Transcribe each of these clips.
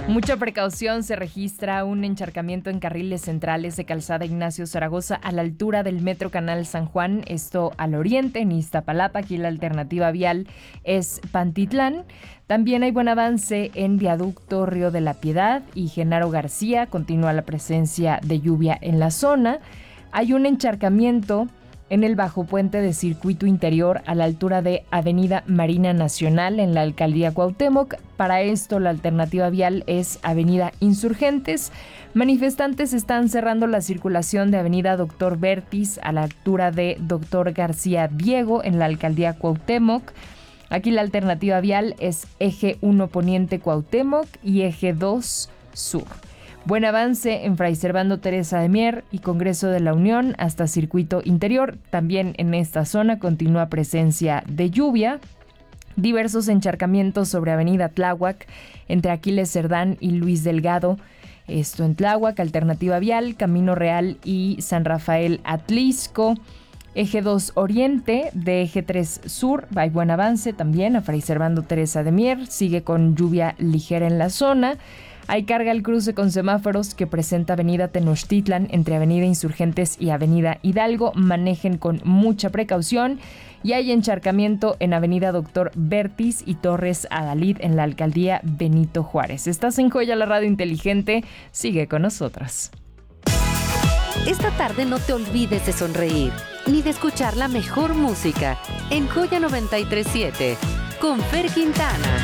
Mucha precaución, se registra un encharcamiento en carriles centrales de Calzada Ignacio Zaragoza a la altura del Metro Canal San Juan, esto al oriente, en Iztapalapa. Aquí la alternativa vial es Pantitlán. También hay buen avance en Viaducto Río de la Piedad y Genaro García, continúa la presencia de lluvia en la zona. Hay un encharcamiento en el bajo puente de Circuito Interior a la altura de Avenida Marina Nacional en la Alcaldía Cuauhtémoc. Para esto la alternativa vial es Avenida Insurgentes. Manifestantes están cerrando la circulación de Avenida Doctor Bertis a la altura de Doctor García Diego en la Alcaldía Cuauhtémoc. Aquí la alternativa vial es Eje 1 Poniente Cuauhtémoc y Eje 2 Sur. Buen avance en Fray Servando Teresa de Mier y Congreso de la Unión hasta Circuito Interior. También en esta zona continúa presencia de lluvia. Diversos encharcamientos sobre Avenida Tláhuac entre Aquiles Cerdán y Luis Delgado. Esto en Tláhuac, alternativa vial, Camino Real y San Rafael Atlisco. Eje 2 Oriente de Eje 3 Sur, hay buen avance también a Fray Servando Teresa de Mier. Sigue con lluvia ligera en la zona. Hay carga al cruce con semáforos que presenta Avenida Tenochtitlan entre Avenida Insurgentes y Avenida Hidalgo. Manejen con mucha precaución. Y hay encharcamiento en Avenida Doctor Bertis y Torres Adalid en la Alcaldía Benito Juárez. Estás en Joya, la radio inteligente. Sigue con nosotros. Esta tarde no te olvides de sonreír ni de escuchar la mejor música en Joya 93.7 con Fer Quintana.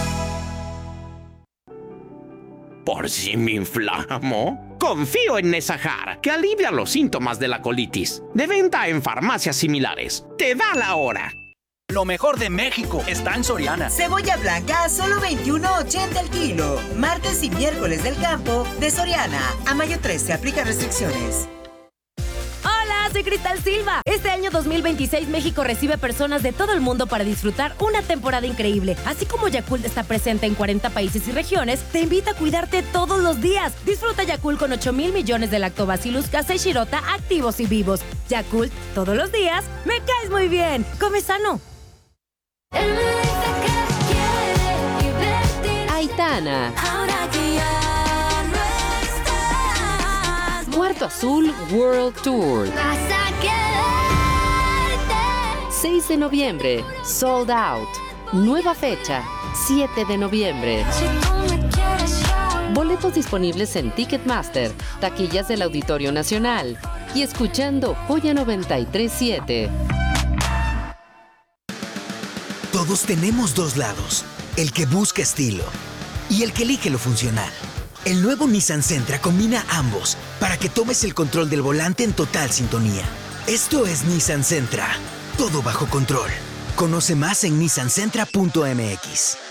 ¿Por si me inflamo? Confío en Nesajar, que alivia los síntomas de la colitis. De venta en farmacias similares. Te da la hora. Lo mejor de México está en Soriana. Cebolla blanca a solo $21.80 el kilo. Martes y miércoles del campo de Soriana. A mayo 13 aplica restricciones. Soy Cristal Silva. Este año 2026 México recibe personas de todo el mundo para disfrutar una temporada increíble. Así como Yakult está presente en 40 países y regiones, te invita a cuidarte todos los días. Disfruta Yakult con 8,000 millones de Lactobacillus casei shirota activos y vivos. Yakult, todos los días, me caes muy bien. Come sano. Aitana. Cuarto Azul World Tour. 6 de noviembre, Sold Out. Nueva fecha, 7 de noviembre. Boletos disponibles en Ticketmaster, taquillas del Auditorio Nacional y escuchando Joya 93.7. Todos tenemos dos lados, el que busca estilo y el que elige lo funcional. El nuevo Nissan Sentra combina ambos para que tomes el control del volante en total sintonía. Esto es Nissan Sentra, todo bajo control. Conoce más en nissansentra.mx.